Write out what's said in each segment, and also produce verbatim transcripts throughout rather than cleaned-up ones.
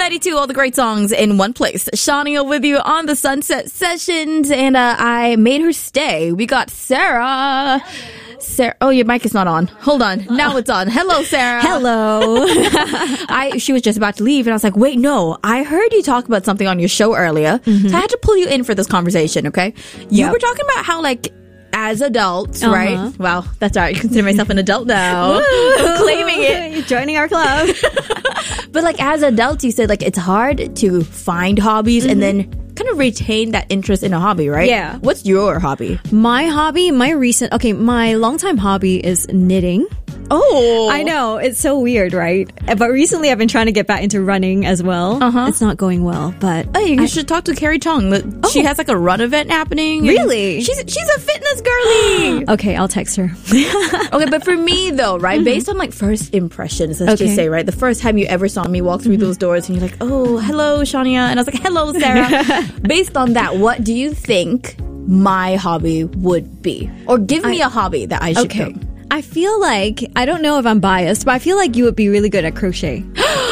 ninety-two, all the great songs in one place. Shania with you on the Sunset Sessions, and uh, I made her stay. We got Sarah. Sarah, oh, your mic is not on. Hold on. Now it's on. Hello, Sarah. Hello. I she was just about to leave, and I was like, wait, no. I heard you talk about something on your show earlier, mm-hmm. so I had to pull you in for this conversation, okay? You yep. were talking about how, like, as adults, uh-huh. right? Well, that's all right. I consider myself an adult now. I'm claiming it. You're joining our club. But, like, as adults, you said, like, it's hard to find hobbies mm-hmm. and then kind of retain that interest in a hobby, right? Yeah. What's your hobby? My hobby, my recent, okay, my longtime hobby is knitting. Oh. I know. It's so weird, right? But recently I've been trying to get back into running as well. Uh-huh. It's not going well, but... Oh, you I, should talk to Carrie Chong. Oh. She has like a run event happening. Really? She's she's a fitness girly. Okay, I'll text her. Okay, but for me though, right? Mm-hmm. Based on like first impressions, let's okay. just say, right? The first time you ever saw me walk through mm-hmm. those doors and you're like, oh, hello, Shania. And I was like, hello, Sarah. Based on that, what do you think my hobby would be? Or give me I, a hobby that I should okay. pick. I feel like, I don't know if I'm biased, but I feel like you would be really good at crochet.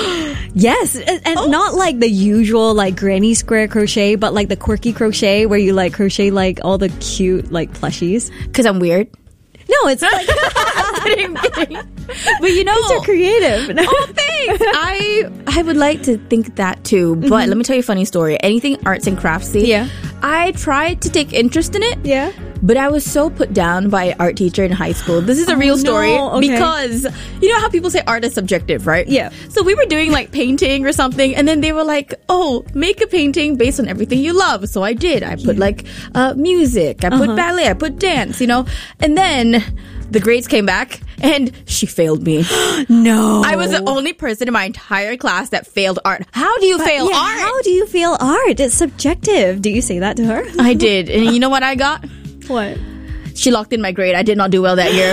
Yes, and, and oh. not like the usual like granny square crochet, but like the quirky crochet where you like crochet like all the cute like plushies. Because I'm weird? No, it's like... kidding, kidding. But you know... Because you're creative. Oh, thanks. I, I would like to think that too, but mm-hmm. let me tell you a funny story. Anything arts and craftsy, yeah. I tried to take interest in it. Yeah. But I was so put down by an art teacher in high school. This is a oh, real story. No. Okay. Because you know how people say art is subjective, right? Yeah. So we were doing like painting or something, and then they were like, oh, make a painting based on everything you love. So I did. I put yeah. like uh, music. I put uh-huh. ballet. I put dance, you know. And then the grades came back, and she failed me. No. I was the only person in my entire class that failed art. How do you but fail yeah, art? How do you fail art? It's subjective. Do you say that to her? I did. And you know what I got? What? She locked in my grade. I did not do well that year.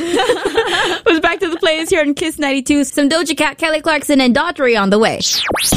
Anyways, no. It was back to the plays here on Kiss ninety-two. Some Doja Cat, Kelly Clarkson, and Daughtry on the way.